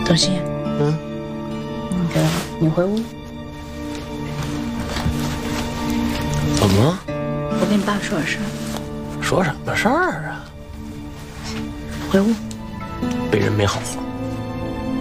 东西，你回屋。 怎么了？ 我跟你爸说点事儿。 说什么事儿啊？ 回屋。 被人没好活。